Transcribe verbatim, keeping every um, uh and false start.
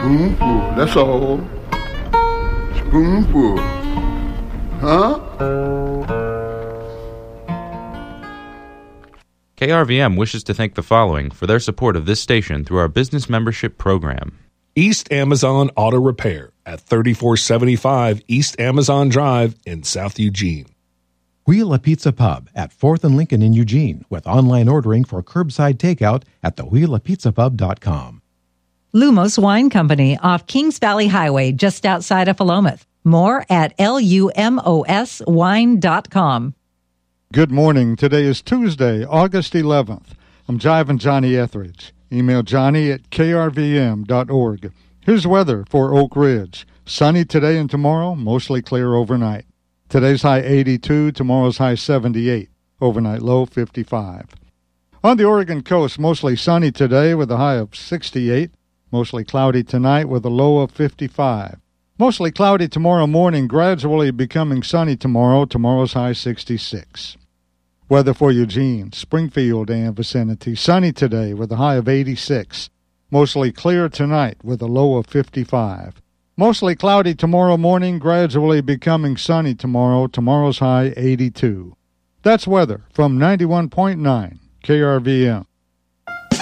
Spoonful, that's all. Spoonful. Huh? K R V M wishes to thank the following for their support of this station through our business membership program. East Amazon Auto Repair at thirty-four seventy-five East Amazon Drive in South Eugene. Wheel a Pizza Pub at fourth and Lincoln in Eugene with online ordering for curbside takeout at the wheel a pizza pub dot com. Lumos Wine Company off Kings Valley Highway just outside of Philomath. More at lumos wine dot com. Good morning. Today is Tuesday, August eleventh. I'm Jiving Johnny Etheridge. Email Johnny at k r v m dot org. Here's weather for Oak Ridge. Sunny today and tomorrow, mostly clear overnight. Today's high eighty-two, tomorrow's high seventy-eight, overnight low fifty-five. On the Oregon coast, mostly sunny today with a high of sixty-eight, mostly cloudy tonight with a low of fifty-five. Mostly cloudy tomorrow morning, gradually becoming sunny tomorrow, tomorrow's high sixty-six. Weather for Eugene, Springfield and vicinity, sunny today with a high of eighty-six, mostly clear tonight with a low of fifty-five. Mostly cloudy tomorrow morning, gradually becoming sunny tomorrow. Tomorrow's high eighty-two. That's weather from ninety-one point nine K R V M.